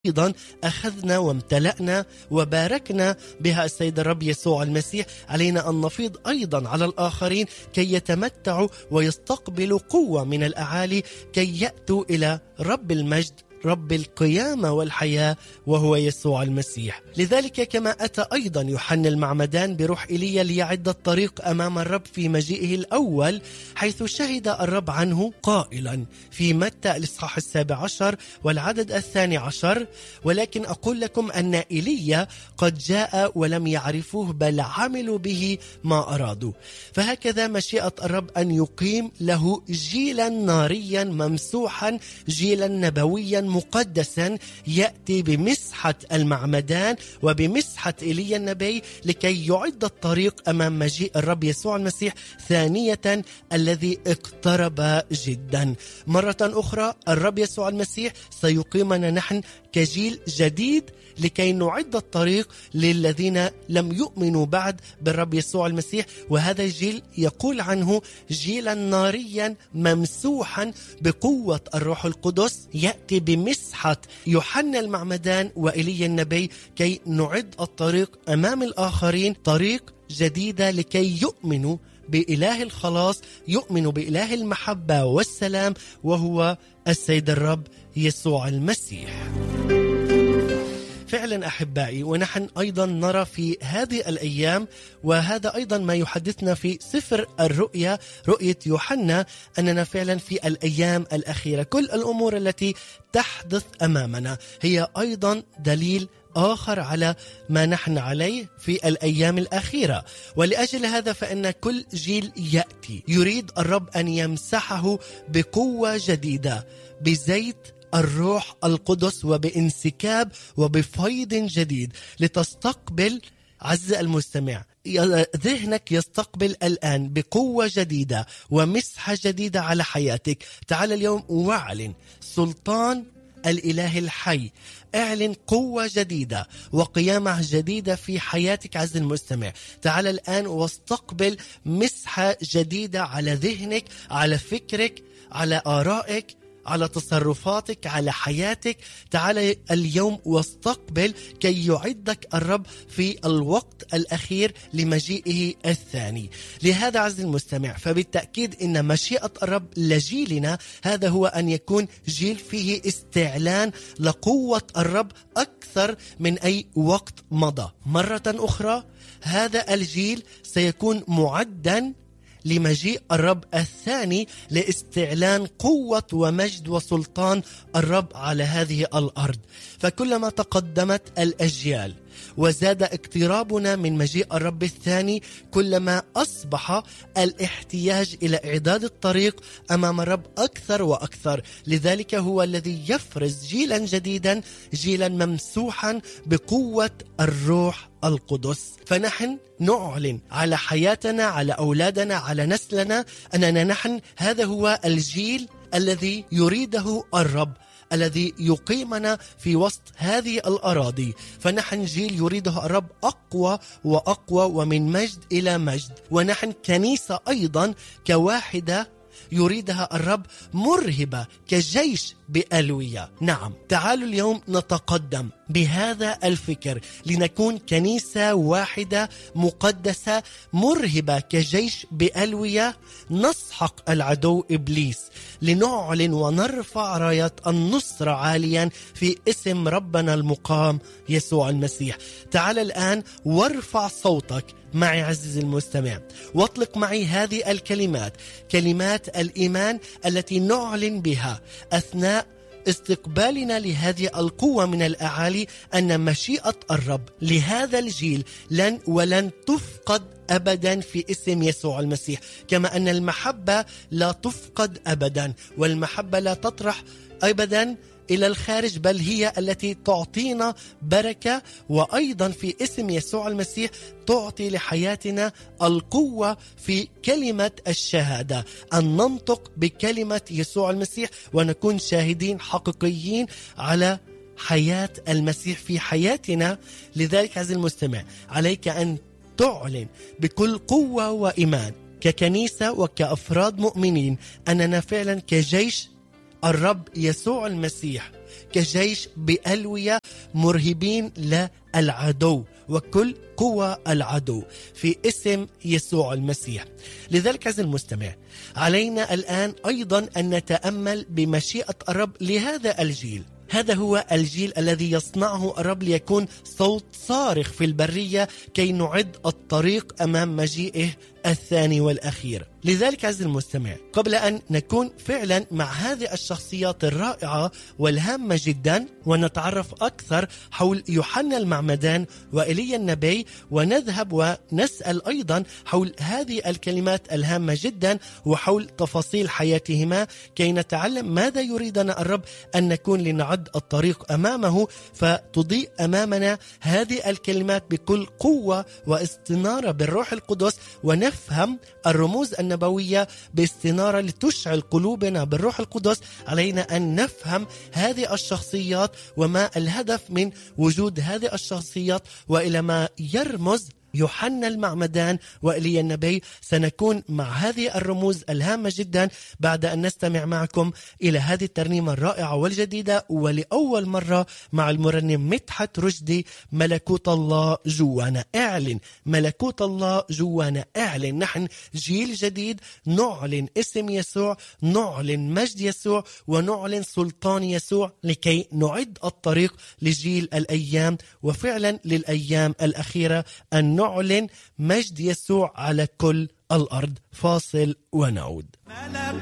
أيضا أخذنا وامتلأنا وباركنا بها السيد الرب يسوع المسيح. علينا أن نفيض أيضا على الآخرين كي يتمتعوا ويستقبلوا قوة من الأعالي كي يأتوا إلى رب المجد، رب القيامة والحياة، وهو يسوع المسيح. لذلك كما أتى أيضا يوحنا المعمدان بروح إيليا ليعد الطريق أمام الرب في مجيئه الأول، حيث شهد الرب عنه قائلا في متى الإصحاح 17 والعدد 12: ولكن أقول لكم أن إيليا قد جاء ولم يعرفوه بل عملوا به ما أرادوا. فهكذا مشيئة الرب أن يقيم له جيلا ناريا ممسوحا، جيلا نبويا مقدسا يأتي بمسحة المعمدان وبمسحة إيليا النبي لكي يعد الطريق أمام مجيء الرب يسوع المسيح ثانية الذي اقترب جدا. مرة أخرى الرب يسوع المسيح سيقيمنا نحن كجيل جديد لكي نعد الطريق للذين لم يؤمنوا بعد بالرب يسوع المسيح، وهذا الجيل يقول عنه جيلا ناريا ممسوحا بقوة الروح القدس يأتي بمسحة يوحنا المعمدان وإيليا النبي كي نعد الطريق أمام الآخرين، طريق جديدة لكي يؤمنوا بإله الخلاص، يؤمنوا بإله المحبة والسلام، وهو السيد الرب يسوع المسيح. فعلا أحبائي، ونحن أيضا نرى في هذه الأيام، وهذا أيضا ما يحدثنا في سفر الرؤيا، رؤية يوحنا، أننا فعلا في الأيام الأخيرة كل الأمور التي تحدث أمامنا هي أيضا دليل آخر على ما نحن عليه في الأيام الأخيرة. ولأجل هذا فإن كل جيل يأتي يريد الرب أن يمسحه بقوة جديدة، بزيت الروح القدس وبانسكاب وبفيض جديد، لتستقبل عز المستمع ذهنك يستقبل الآن بقوة جديدة ومسحة جديدة على حياتك. تعال اليوم واعلن سلطان الإله الحي، اعلن قوة جديدة وقيامة جديدة في حياتك عز المستمع. تعال الآن واستقبل مسحة جديدة على ذهنك، على فكرك، على آرائك، على تصرفاتك، على حياتك. تعال اليوم واستقبل كي يعدك الرب في الوقت الأخير لمجيئه الثاني. لهذا عز المستمع فبالتأكيد إن مشيئة الرب لجيلنا هذا هو أن يكون جيل فيه استعلان لقوة الرب أكثر من أي وقت مضى. مرة أخرى هذا الجيل سيكون معدا لمجيء الرب الثاني لاستعلان قوة ومجد وسلطان الرب على هذه الأرض. فكلما تقدمت الأجيال وزاد اقترابنا من مجيء الرب الثاني، كلما أصبح الاحتياج إلى إعداد الطريق أمام الرب أكثر وأكثر. لذلك هو الذي يفرز جيلا جديدا، جيلا ممسوحا بقوة الروح القدس. فنحن نعلن على حياتنا، على أولادنا، على نسلنا أننا نحن هذا هو الجيل الذي يريده الرب، الذي يقيمنا في وسط هذه الأراضي. فنحن جيل يريده الرب أقوى وأقوى ومن مجد إلى مجد، ونحن كنيسة أيضا كواحدة يريدها الرب مرهبة كجيش بألوية. نعم، تعالوا اليوم نتقدم بهذا الفكر لنكون كنيسة واحدة مقدسة مرهبة كجيش بألوية، نسحق العدو إبليس، لنعلن ونرفع راية النصر عاليا في اسم ربنا المقام يسوع المسيح. تعال الآن وارفع صوتك معي عزيزي المستمع، واطلق معي هذه الكلمات، كلمات الإيمان التي نعلن بها أثناء استقبالنا لهذه القوة من الأعالي، أن مشيئة الرب لهذا الجيل لن ولن تفقد أبدا في اسم يسوع المسيح. كما أن المحبة لا تفقد أبدا، والمحبة لا تطرح أبدا إلى الخارج، بل هي التي تعطينا بركة، وأيضا في اسم يسوع المسيح تعطي لحياتنا القوة في كلمة الشهادة، أن ننطق بكلمة يسوع المسيح ونكون شاهدين حقيقيين على حياة المسيح في حياتنا. لذلك عزيزي المستمع عليك أن تعلن بكل قوة وإيمان ككنيسة وكأفراد مؤمنين أننا فعلا كجيش الرب يسوع المسيح كجيش بألوية مرهبين للعدو وكل قوى العدو في اسم يسوع المسيح. لذلك عزيزي المستمع، علينا الآن أيضا أن نتأمل بمشيئة الرب لهذا الجيل. هذا هو الجيل الذي يصنعه الرب ليكون صوت صارخ في البرية كي نعد الطريق أمام مجيئه الثاني والأخير. لذلك عزيزي المستمع، قبل أن نكون فعلا مع هذه الشخصيات الرائعة والهامة جدا ونتعرف أكثر حول يوحنا المعمدان وإيليا النبي، ونذهب ونسأل أيضا حول هذه الكلمات الهامة جدا وحول تفاصيل حياتهما كي نتعلم ماذا يريدنا الرب أن نكون لنعد الطريق أمامه، فتضيء أمامنا هذه الكلمات بكل قوة واستنارة بالروح القدس، ونفهم الرموز النبوية باستنارة لتشعل قلوبنا بالروح القدس. علينا أن نفهم هذه الشخصيات وما الهدف من وجود هذه الشخصيات وإلى ما يرمز يوحنا المعمدان وإيليا النبي. سنكون مع هذه الرموز الهامة جدا بعد أن نستمع معكم إلى هذه الترنيمة الرائعة والجديدة، ولأول مرة مع المرنم مدحت رشدي، ملكوت الله جوانا. اعلن ملكوت الله جوانا، اعلن. نحن جيل جديد نعلن اسم يسوع، نعلن مجد يسوع، ونعلن سلطان يسوع لكي نعد الطريق لجيل الأيام وفعلا للأيام الأخيرة، أن نعلن مجد يسوع على كل الأرض. فاصل ونعود.